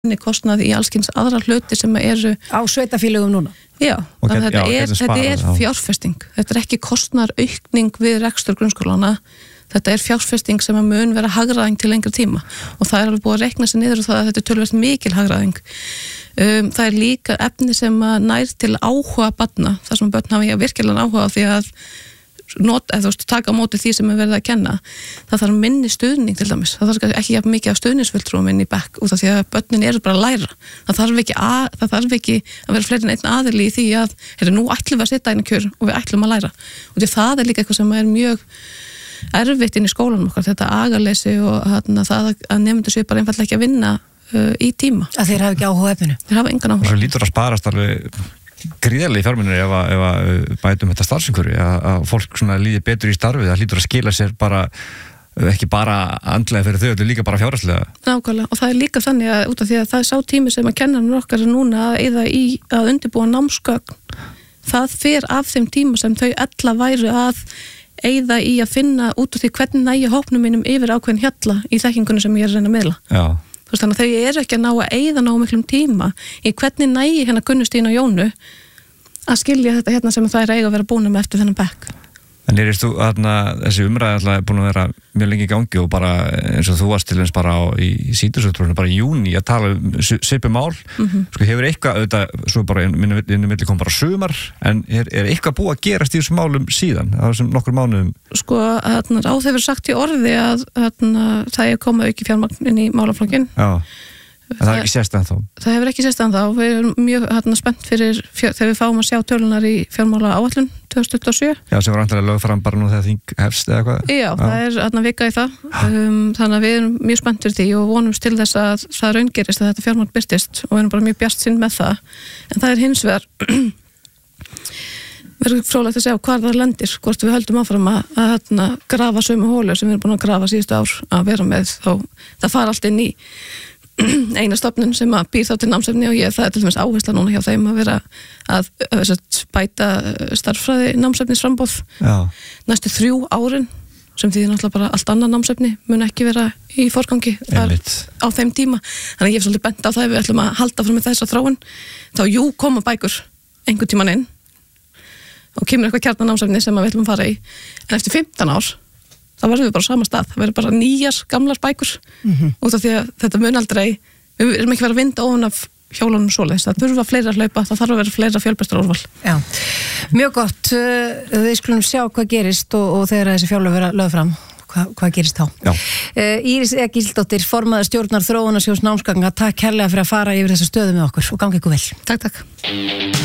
kostnað í allskins aðra hluti sem eru á sveitarfélögum núna. Já, þannig að þetta er fjárfesting. Þetta er ekki kostnaðaraukning við rekstur grunnskólana. Þetta er fjárfesting sem að mun vera hagræðing til lengri tíma og það er alveg búið að reikna sig niður og það að þetta er töluvert mikil hagræðing. Það er líka efni sem að nær til áhuga barna, þar sem börn hafa virkilega áhuga á því að taka á móti því sem er verið að kenna. Það þarf minni stuðning til dæmis. Það þarf ekki jafn mikið af stuðningsfulltrúum inn í bekk út af því að börnin eru bara að læra. Það þarf ekki að vera fleiri en einn aðili í því að nú ætlum við að setja inn í kjör og við ætlum að læra. Og því það er líka eitthvað sem er mjög erfitt inn í skólanum okkar, þetta agaleysi og það að nemendur séu bara einfaldlega ekki að vinna í tíma. Að þeir hafa ekki áhuga á efninu. Þeir hafa engan áhuga. Og svo lítur að sparast alveg gríðarlega í fjármunir ef bætum þetta starfsumhverfi, að fólk svona líði betur í starfið, það lítur að skila sér bara, ekki bara andlega fyrir þau, þetta líka bara fjárhagslega. Nákvæmlega, og það er líka þannig að út af því að það er sá tími sem að kennarinn okkar núna að undirbúa námsgögn, það fer af þeim tíma sem þau ella væru að eyða í að finna út af því hvernig næja hópnum mínum yfir ákveðin hjalla í þekkingunni sem ég er að reyna að miðla. Já. Þú veist, þannig að þau eru ekki að ná að eyða ná miklum tíma í hvernig næji hérna Gunnustín og Jónu að skilja þetta hérna sem það er eiga að vera búin með eftir þennan bekk. En þú þessi umræði alltaf búin að vera mjög lengi í gangi og bara eins og þú varst til eins bara í síðursöktrúinu bara í júní að tala svipum mál. Sko hefur eitthvað, auðvitað, svo bara inn í milli kom bara sumar, en er eitthvað búið að gerast í þessum málum síðan, á þessum nokkur mánuðum? Sko, ráð hefur sagt í orði að það er komið auki fjármagn inn í málaflokkinn. Já. En það er ekki sést ennþá? Það hefur ekki sést ennþá. Við erum mjög spennt fyrir þegar við fáum að sjá tölunar í fjármála áætlun 2027. Já, sem var antalega lögð fram bara nú þegar þing hefst eða hvað? Já, það er vika í það. Þannig að við erum mjög spennt fyrir því og vonumst til þess að það raungerist að þetta fjármagn birtist og við erum bara mjög bjartsýn með það. En það er hins vegar verður fróðlegt að sjá hvar það lendir, hvort við höldum áfram að grafa sömu hólur sem við erum búin að grafa síðustu ár að vera með það fara allt inn í eina stofnun sem að býr þá til námsefni og það er til dæmis áhersla núna hjá þeim að vera að bæta starffræði námsefnisframboð næstu 3 árin sem því náttúrulega bara allt annað námsefni mun ekki vera í forgangi á þeim tíma. Þannig að ég hef svolítið bent á það ef við ætlum að halda frá með þessa þróun þá koma bækur einhvern tíman inn og kemur eitthvað kjarnanámsefni sem við ætlum að fara í en eftir 15 ár þá verðum við bara á sama stað, það verður bara nýjar gamlar bækur út af því að þetta mun aldrei, við erum ekki verið að vinda ofan af hjólunum svoleiðis, það þurfa fleira að hlaupa, það þarf að vera fleira fjölbreyttra úrval. Já, mjög gott, við skulum sjá hvað gerist og þegar þessi fjárlög vera lögð fram, hvað gerist þá? Já. Íris Gísladóttir, formaður stjórnar Þróunarsjóðs námsgagna, takk kærlega fyrir að fara yfir þessa stöðu með okkur og gangi ykkur vel. Takk.